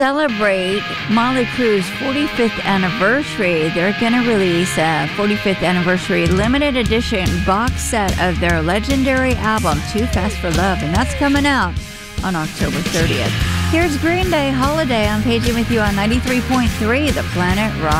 celebrate Mötley Crüe's 45th anniversary, they're going to release a 45th anniversary limited edition box set of their legendary album, Too Fast for Love, and that's coming out on October 30th. Here's Green Day Holiday. I'm paging with you on 93.3 The Planet Rock.